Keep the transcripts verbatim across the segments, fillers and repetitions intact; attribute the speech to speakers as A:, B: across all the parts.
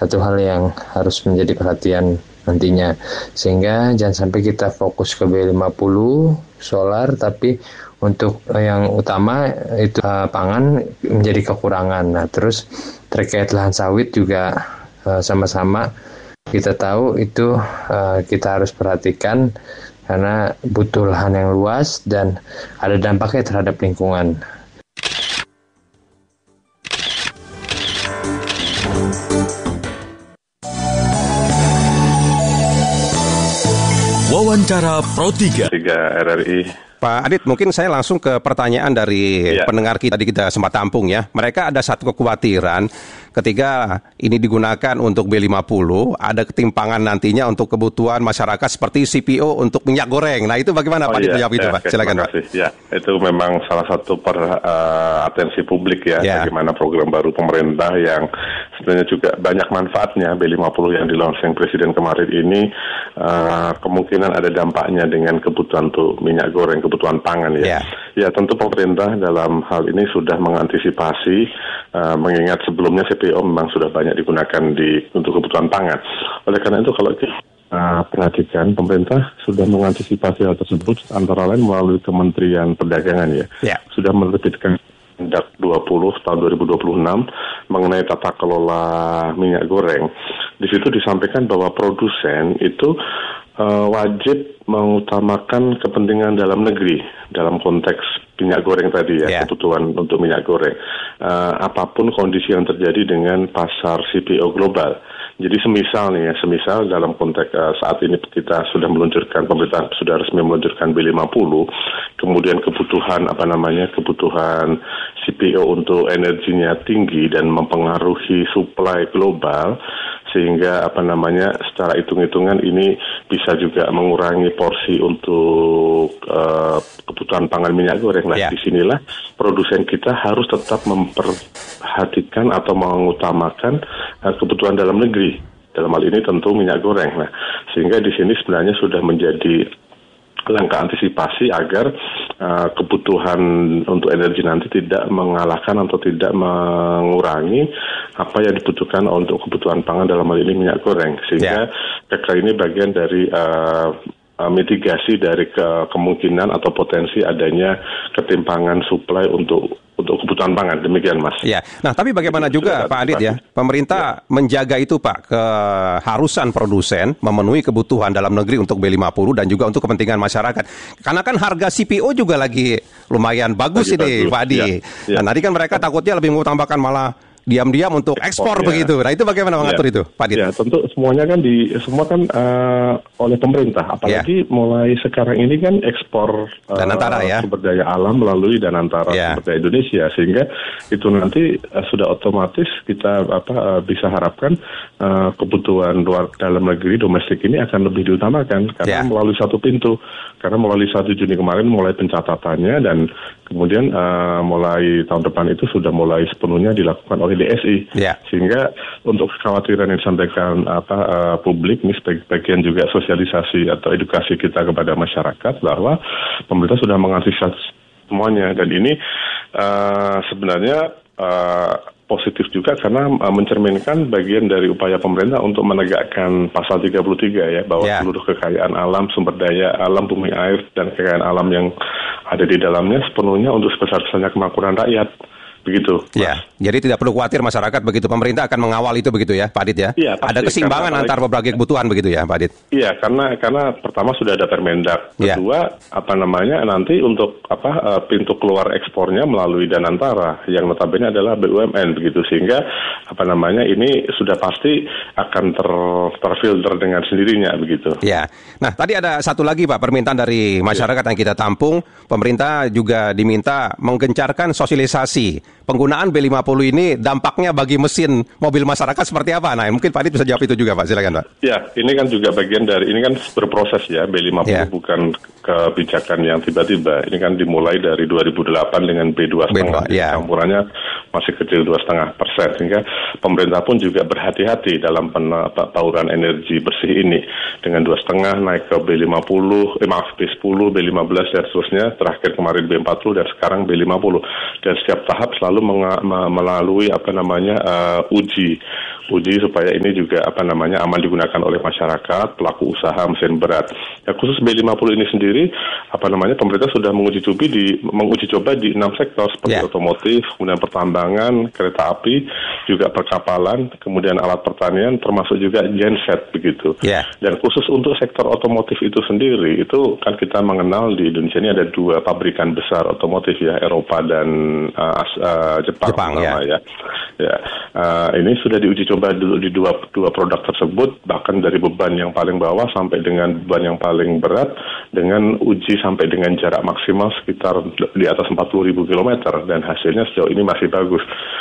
A: satu hal yang harus menjadi perhatian nantinya. Sehingga jangan sampai kita fokus ke B lima puluh solar, tapi untuk yang utama itu uh, pangan menjadi kekurangan. Nah, terus terkait lahan sawit juga uh, sama-sama kita tahu itu uh, kita harus perhatikan karena butuh lahan yang luas dan ada dampaknya terhadap lingkungan.
B: Wawancara Pro tiga
C: R R I.
D: Pak Adit, mungkin saya langsung ke pertanyaan dari
C: ya.
D: pendengar kita, tadi kita sempat tampung ya. Mereka ada satu kekhawatiran ketika ini digunakan untuk B lima puluh, ada ketimpangan nantinya untuk kebutuhan masyarakat seperti C P O untuk minyak goreng. Nah itu bagaimana
C: oh,
D: Pak Adit
C: iya.
D: menjawab itu
C: ya,
D: Pak? Silakan Pak.
C: Ya, itu memang salah satu per, uh, atensi publik ya,
D: ya,
C: bagaimana program baru pemerintah yang sebenarnya juga banyak manfaatnya. B lima puluh yang di-launching Presiden kemarin ini uh, kemungkinan ada dampaknya dengan kebutuhan untuk minyak goreng, kebutuhan pangan ya.
D: Ya,
C: ya tentu pemerintah dalam hal ini sudah mengantisipasi, uh, mengingat sebelumnya C P O memang sudah banyak digunakan di untuk kebutuhan pangan. Oleh karena itu kalau kita uh, perhatikan, pemerintah sudah mengantisipasi hal tersebut antara lain melalui Kementerian Perdagangan ya,
D: ya.
C: sudah menerbitkan Permendak dua puluh tahun dua ribu dua puluh enam mengenai tata kelola minyak goreng. Di situ disampaikan bahwa produsen itu uh, wajib mengutamakan kepentingan dalam negeri dalam konteks minyak goreng tadi ya, yeah. kebutuhan untuk minyak goreng. Uh, apapun kondisi yang terjadi dengan pasar C P O global. Jadi semisal nih ya, semisal dalam konteks uh, saat ini kita sudah meluncurkan, pemerintah sudah resmi meluncurkan B lima puluh, kemudian kebutuhan apa namanya, kebutuhan C P O untuk energinya tinggi dan mempengaruhi supply global, sehingga apa namanya secara hitung-hitungan ini bisa juga mengurangi porsi untuk uh, kebutuhan pangan minyak goreng. Nah, yeah. disinilah produsen kita harus tetap memperhatikan atau mengutamakan uh, kebutuhan dalam negeri. Dalam hal ini tentu minyak goreng. Nah, sehingga di sini sebenarnya sudah menjadi langkah antisipasi agar uh, kebutuhan untuk energi nanti tidak mengalahkan atau tidak mengurangi apa yang dibutuhkan untuk kebutuhan pangan dalam hal ini minyak goreng. Sehingga yeah. P K ini bagian dari uh, uh, mitigasi dari ke- kemungkinan atau potensi adanya ketimpangan suplai untuk untuk kebutuhan pangan. Demikian Mas.
D: Ya. Nah, tapi bagaimana Jadi, juga Pak Adit ya, pemerintah ya. menjaga itu Pak, keharusan produsen memenuhi kebutuhan dalam negeri untuk B lima puluh dan juga untuk kepentingan masyarakat. Karena kan harga C P O juga lagi lumayan bagus lagi ini bagus. Pak Adi. Ya. Ya. Nah, nanti kan mereka takutnya lebih mengutamakan malah diam-diam untuk ekspor ya. begitu. Nah, itu bagaimana mengatur ya. itu, Pak Dit?
C: Ya, tentu semuanya kan di semua kan uh, oleh pemerintah. Apalagi ya. mulai sekarang ini kan ekspor uh,
D: Danantara, ya?
C: sumber daya alam melalui Danantara
D: ya.
C: sumber daya Indonesia, sehingga itu nanti uh, sudah otomatis kita apa uh, bisa harapkan uh, kebutuhan luar dalam negeri domestik ini akan lebih diutamakan karena ya. melalui satu pintu. Karena melalui satu Juni kemarin mulai pencatatannya dan kemudian uh, mulai tahun depan itu sudah mulai sepenuhnya dilakukan oleh D S I, yeah. sehingga untuk kekhawatiran yang disampaikan apa uh, publik ini sebagai bagian juga sosialisasi atau edukasi kita kepada masyarakat bahwa pemerintah sudah mengantisipasi semuanya dan ini uh, sebenarnya uh, positif juga karena uh, mencerminkan bagian dari upaya pemerintah untuk menegakkan pasal tiga puluh tiga ya, bahwa yeah. seluruh kekayaan alam, sumber daya alam, bumi air dan kekayaan alam yang ada di dalamnya sepenuhnya untuk sebesar-besarnya kemakmuran rakyat. Begitu.
D: Ya, jadi tidak perlu khawatir masyarakat begitu, pemerintah akan mengawal itu begitu ya, Pak Adit ya.
C: Iya, pasti,
D: ada keseimbangan antar berbagai kebutuhan begitu ya, Pak Adit.
C: Iya, karena karena pertama sudah ada Permendak, kedua ya. apa namanya nanti untuk apa uh, pintu keluar ekspornya melalui Danantara yang notabene adalah B U M N begitu, sehingga apa namanya ini sudah pasti akan ter terfilter dengan sendirinya begitu.
D: Ya. Nah, tadi ada satu lagi Pak permintaan dari masyarakat ya. yang kita tampung, pemerintah juga diminta menggencarkan sosialisasi penggunaan B lima puluh ini, dampaknya bagi mesin mobil masyarakat seperti apa? Nah, mungkin Pak Adit bisa jawab itu juga, Pak. Silakan, Pak.
C: Ya, ini kan juga bagian dari, ini kan berproses ya, B lima puluh ya. bukan kebijakan yang tiba-tiba. Ini kan dimulai dari dua ribu delapan dengan B dua koma lima. Ya. Campurannya masih kecil dua koma lima persen. Sehingga pemerintah pun juga berhati-hati dalam bauran energi bersih ini. Dengan dua koma lima naik ke B lima puluh, eh, maaf, B sepuluh, B lima belas, dan seterusnya. Terakhir kemarin B empat puluh, dan sekarang B lima puluh. Dan setiap tahap selalu lalu menga- melalui apa namanya uh, uji uji supaya ini juga apa namanya aman digunakan oleh masyarakat, pelaku usaha mesin berat. Ya, khusus B lima puluh ini sendiri apa namanya pemerintah sudah menguji coba di menguji coba di enam sektor seperti yeah. otomotif, kemudian pertambangan, kereta api, juga perkapalan, kemudian alat pertanian, termasuk juga genset begitu. Yeah. Dan khusus untuk sektor otomotif itu sendiri, itu kan kita mengenal di Indonesia ini ada dua pabrikan besar otomotif ya, Eropa dan uh, uh, Jepang,
D: Jepang
C: sama,
D: ya.
C: ya. Ya, uh, ini sudah diuji coba dulu di dua dua produk tersebut, bahkan dari beban yang paling bawah sampai dengan beban yang paling berat, dengan uji sampai dengan jarak maksimal sekitar di atas empat puluh ribu kilometer, dan hasilnya sejauh ini masih bagus.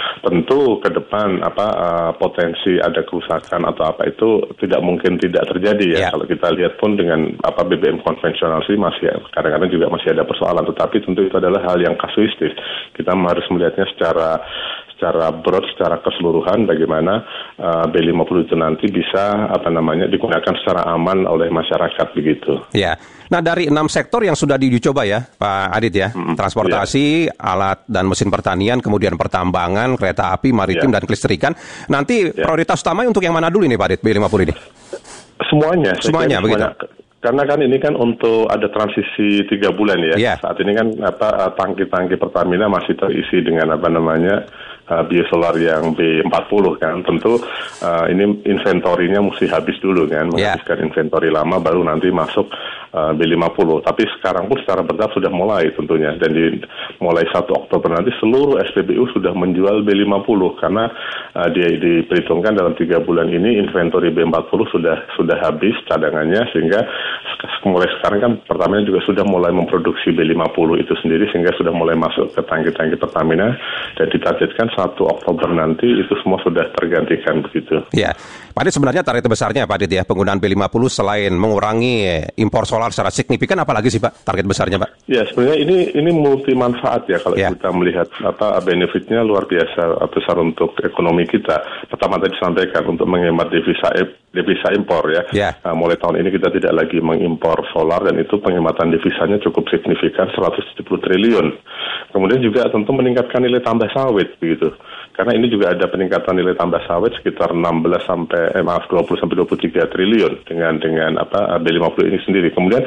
C: Tentu ke depan apa uh, potensi ada kerusakan atau apa itu tidak mungkin tidak terjadi ya. Yeah. Kalau kita lihat pun dengan apa B B M konvensional sih masih kadang-kadang juga masih ada persoalan, tetapi tentu itu adalah hal yang kasuistis. Kita harus melihatnya secara secara broad, secara keseluruhan bagaimana uh, B lima puluh itu nanti bisa apa namanya digunakan secara aman oleh masyarakat begitu.
D: Ya. Nah, dari enam sektor yang sudah diuji coba ya, Pak Adit ya, mm-hmm. transportasi, yeah. alat dan mesin pertanian, kemudian pertambangan, kereta api, maritim yeah. dan kelistrikan. Nanti yeah. prioritas utama untuk yang mana dulu ini, Pak Adit, B lima puluh ini?
C: Semuanya.
D: Semuanya begitu.
C: Semuanya. Karena kan ini kan untuk ada transisi tiga bulan ya. Yeah. Saat ini kan apa tangki-tangki Pertamina masih terisi dengan apa namanya uh, biosolar yang B empat puluh kan. Tentu uh, ini inventorinya mesti habis dulu kan, menghabiskan yeah. inventori lama baru nanti masuk uh, B lima puluh. Tapi sekarang pun secara bertahap sudah mulai tentunya, dan di mulai satu Oktober nanti seluruh S P B U sudah menjual B lima puluh karena uh, dia diperhitungkan dalam tiga bulan ini inventori B empat puluh sudah sudah habis cadangannya, sehingga mulai sekarang kan Pertamina juga sudah mulai memproduksi B lima puluh itu sendiri, sehingga sudah mulai masuk ke tangki-tangki Pertamina, dan ditargetkan satu Oktober nanti itu semua sudah tergantikan begitu.
D: Ya, Pak Adit, sebenarnya target besarnya Pak Adit ya, penggunaan B lima puluh selain mengurangi impor solar secara signifikan, apalagi sih Pak target besarnya Pak?
C: Ya, sebenarnya ini ini multi manfaat ya kalau ya. kita melihat apa benefitnya luar biasa besar untuk ekonomi kita. Pertama tadi disampaikan untuk menghemat devisa devisa impor ya. ya. Nah, mulai tahun ini kita tidak lagi mengimpor solar, dan itu penghematan devisanya cukup signifikan seratus tujuh puluh triliun. Kemudian juga tentu meningkatkan nilai tambah sawit begitu. Karena ini juga ada peningkatan nilai tambah sawit sekitar enam belas sampai eh, maaf dua puluh sampai dua puluh tiga triliun dengan dengan apa B lima puluh ini sendiri. Kemudian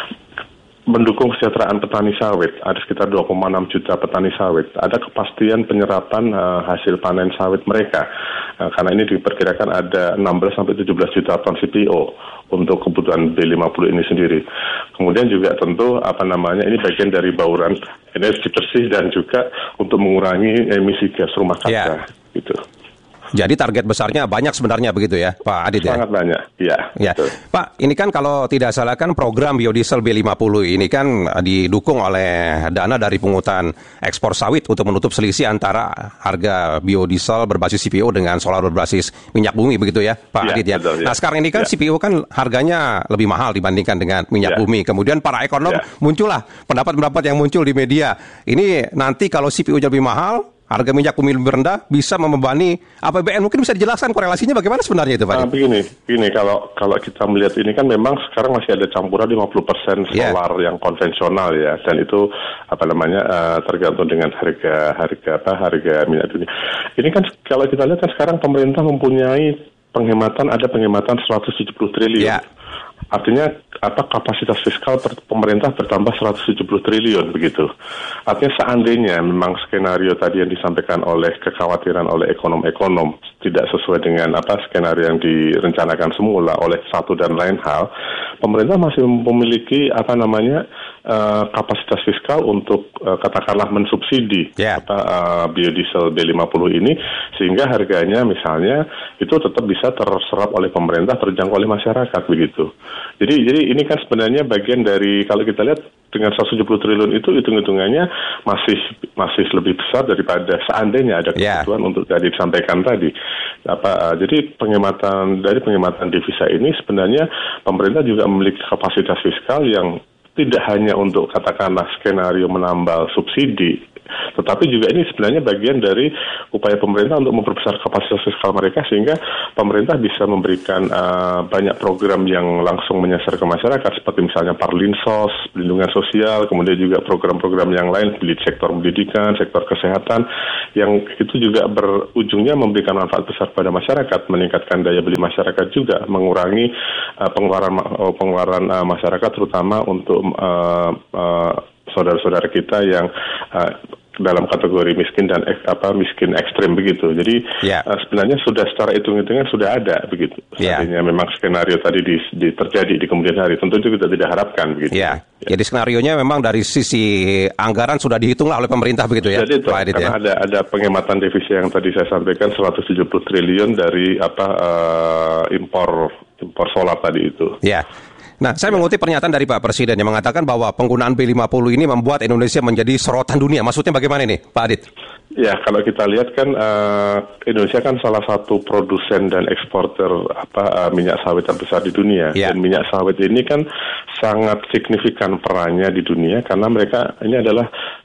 C: mendukung kesejahteraan petani sawit, ada sekitar dua koma enam juta petani sawit. Ada kepastian penyerapan uh, hasil panen sawit mereka. Uh, karena ini diperkirakan ada enam belas sampai tujuh belas juta ton C P O untuk kebutuhan B lima puluh ini sendiri. Kemudian juga tentu apa namanya ini bagian dari bauran energi bersih dan juga untuk mengurangi emisi gas rumah kaca. Yeah. Gitu.
D: Jadi target besarnya banyak sebenarnya begitu ya, Pak Adit ya?
C: Sangat banyak, ya.
D: ya. Pak, ini kan kalau tidak salah kan program biodiesel B lima puluh ini kan didukung oleh dana dari pungutan ekspor sawit untuk menutup selisih antara harga biodiesel berbasis C P O dengan solar berbasis minyak bumi begitu ya, Pak ya, Adit ya? Betul, ya. Nah sekarang ini kan ya. C P O kan harganya lebih mahal dibandingkan dengan minyak ya. bumi. Kemudian para ekonom ya. muncullah pendapat-pendapat yang muncul di media. Ini nanti kalau C P O lebih mahal, harga minyak bumi lebih rendah, bisa membebani A P B N. Mungkin bisa dijelaskan korelasinya bagaimana sebenarnya itu, Pak? Nah,
C: begini, begini kalau kalau kita melihat ini kan memang sekarang masih ada campuran lima puluh persen solar yeah. yang konvensional ya, dan itu apa namanya uh, tergantung dengan harga harga apa harga minyak dunia. Ini kan kalau kita lihat kan sekarang pemerintah mempunyai penghematan ada penghematan seratus tujuh puluh triliun. Yeah. Artinya apa kapasitas fiskal per, pemerintah bertambah seratus tujuh puluh triliun begitu. Artinya seandainya memang skenario tadi yang disampaikan oleh kekhawatiran oleh ekonom-ekonom tidak sesuai dengan apa skenario yang direncanakan semula oleh satu dan lain hal, pemerintah masih memiliki apa namanya uh, kapasitas fiskal untuk uh, katakanlah mensubsidi yeah. apa, uh, biodiesel B lima puluh ini, sehingga harganya misalnya itu tetap bisa terserap oleh pemerintah, terjangkau oleh masyarakat begitu. Jadi jadi ini kan sebenarnya bagian dari kalau kita lihat dengan seratus tujuh puluh triliun itu hitung-hitungannya masih masih lebih besar daripada seandainya ada kebutuhan yeah. untuk tadi disampaikan tadi. Apa uh, jadi penghematan dari penghematan devisa ini sebenarnya pemerintah juga memiliki kapasitas fiskal yang tidak hanya untuk katakanlah skenario menambal subsidi Tetapi juga ini sebenarnya bagian dari upaya pemerintah untuk memperbesar kapasitas fiskal mereka sehingga pemerintah bisa memberikan uh, banyak program yang langsung menyasar ke masyarakat seperti misalnya Parlinsos, perlindungan sosial, kemudian juga program-program yang lain di sektor pendidikan, sektor kesehatan yang itu juga berujungnya memberikan manfaat besar pada masyarakat, meningkatkan daya beli masyarakat juga, mengurangi uh, pengeluaran uh, pengeluaran uh, masyarakat terutama untuk uh, uh, saudara-saudara kita yang uh, dalam kategori miskin dan ek, apa miskin ekstrim begitu. Jadi yeah. uh, sebenarnya sudah secara hitung-hitungan sudah ada begitu.
D: Yeah.
C: Artinya memang skenario tadi di, di, terjadi di kemudian hari. Tentu itu kita tidak harapkan begitu.
D: Yeah. Ya. Jadi skenarionya memang dari sisi anggaran sudah dihitung oleh pemerintah begitu ya.
C: Jadi itu, karena ya? ada ada penghematan devisa yang tadi saya sampaikan seratus tujuh puluh triliun dari apa uh, impor impor solar tadi itu.
D: Ya. Yeah. Nah, saya mengutip pernyataan dari Pak Presiden yang mengatakan bahwa penggunaan B lima puluh ini membuat Indonesia menjadi sorotan dunia. Maksudnya bagaimana ini, Pak Adit?
C: Ya, kalau kita lihat kan uh, Indonesia kan salah satu produsen dan eksporter apa uh, minyak sawit terbesar di dunia. Ya. Dan minyak sawit ini kan sangat signifikan perannya di dunia karena mereka ini adalah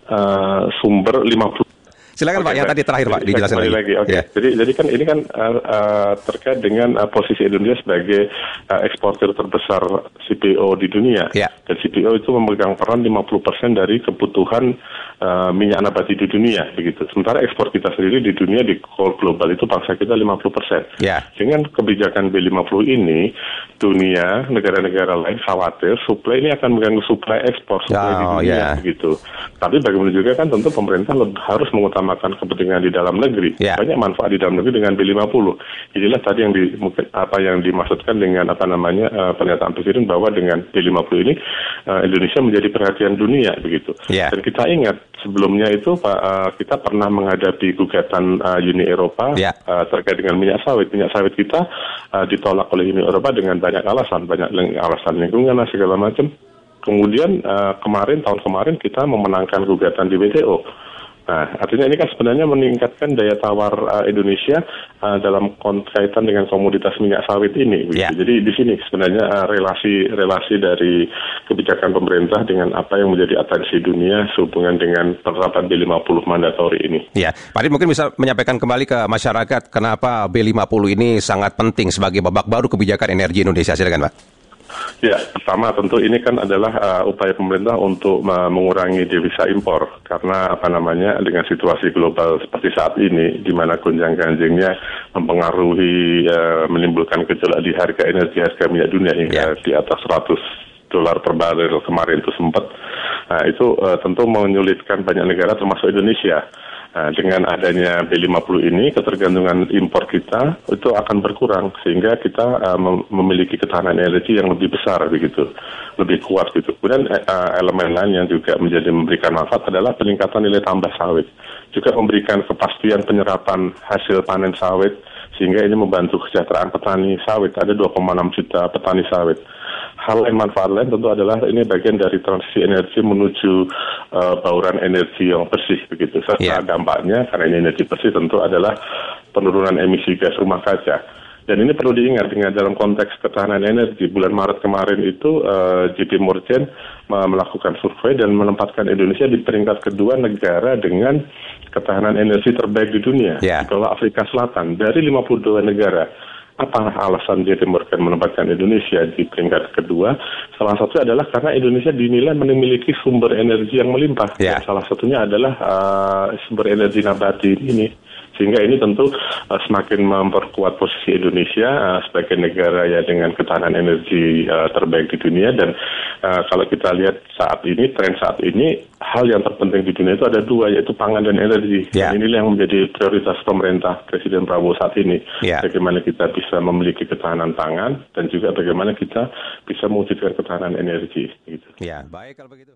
C: uh, sumber lima puluh.
D: Silakan okay, Pak, yang tadi terakhir Pak, dijelaskan lagi. lagi.
C: Oke. Okay. Yeah. Jadi, jadi kan ini kan uh, uh, terkait dengan uh, posisi Indonesia sebagai uh, eksportir terbesar C P O di dunia. Yeah. Dan C P O itu memegang peran lima puluh persen dari kebutuhan uh, minyak nabati di dunia, begitu. Sementara ekspor kita sendiri di dunia di global itu bangsa kita lima puluh persen. Yeah. Dengan kebijakan B lima puluh ini, dunia negara-negara lain khawatir suplai ini akan mengganggu suplai ekspor suplai oh, di dunia, yeah. begitu. Tapi bagaimana juga kan tentu pemerintah harus mengutamakan kepentingan di dalam negeri. Yeah. Banyak manfaat di dalam negeri dengan B lima puluh. Inilah tadi yang di, mungkin apa yang dimaksudkan dengan apa namanya uh, pernyataan Presiden bahwa dengan B lima puluh ini uh, Indonesia menjadi perhatian dunia begitu. Yeah. Dan kita ingat sebelumnya itu Pak uh, kita pernah menghadapi gugatan uh, Uni Eropa yeah. uh, terkait dengan minyak sawit. Minyak sawit kita uh, ditolak oleh Uni Eropa dengan banyak alasan, banyak alasan lingkungan dan segala macam. Kemudian uh, kemarin tahun kemarin kita memenangkan gugatan di W T O. Nah, artinya ini kan sebenarnya meningkatkan daya tawar uh, Indonesia uh, dalam kaitan dengan komoditas minyak sawit ini. Yeah. Jadi di sini sebenarnya uh, relasi relasi dari kebijakan pemerintah dengan apa yang menjadi atensi dunia sehubungan dengan penerapan B lima puluh mandatori ini.
D: Ya, Pak Adit mungkin bisa menyampaikan kembali ke masyarakat kenapa B lima puluh ini sangat penting sebagai babak baru kebijakan energi Indonesia. Silakan, Pak.
C: Ya, pertama tentu ini kan adalah uh, upaya pemerintah untuk uh, mengurangi devisa impor karena apa namanya dengan situasi global seperti saat ini di mana gonjang-ganjingnya mempengaruhi uh, menimbulkan gejolak di harga energi harga minyak dunia hingga yeah. di atas seratus dolar per barel kemarin itu sempat. Nah, itu uh, tentu menyulitkan banyak negara termasuk Indonesia. Nah, dengan adanya B lima puluh ini, ketergantungan impor kita itu akan berkurang sehingga kita uh, mem- memiliki ketahanan energi yang lebih besar begitu, lebih kuat gitu. Kemudian uh, elemen lain yang juga menjadi memberikan manfaat adalah peningkatan nilai tambah sawit, juga memberikan kepastian penyerapan hasil panen sawit sehingga ini membantu kesejahteraan petani sawit. Ada dua koma enam juta petani sawit. Hal lain manfaat lain tentu adalah ini bagian dari transisi energi menuju uh, bauran energi yang bersih begitu. Serta yeah. dampaknya karena ini energi bersih tentu adalah penurunan emisi gas rumah kaca. Dan ini perlu diingat dengan dalam konteks ketahanan energi. Bulan Maret kemarin itu uh, J P Morgan uh, melakukan survei dan menempatkan Indonesia di peringkat kedua negara dengan ketahanan energi terbaik di dunia. Yeah. Di bawah Afrika Selatan dari lima puluh dua negara. Apa alasan J P Morgan menempatkan Indonesia di peringkat kedua? Salah satu adalah karena Indonesia dinilai memiliki sumber energi yang melimpah. Yeah. Dan salah satunya adalah uh, sumber energi nabati ini. Sehingga ini tentu uh, semakin memperkuat posisi Indonesia uh, sebagai negara ya dengan ketahanan energi uh, terbaik di dunia. Dan uh, kalau kita lihat saat ini, tren saat ini, hal yang terpenting di dunia itu ada dua, yaitu pangan dan energi. Yeah. Dan inilah yang menjadi prioritas pemerintah Presiden Prabowo saat ini. Yeah. Bagaimana kita bisa memiliki ketahanan pangan dan juga bagaimana kita bisa mewujudkan ketahanan energi. Gitu.
D: Ya, baik kalau begitu.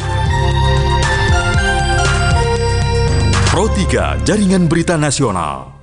B: Pro tiga Jaringan Berita Nasional.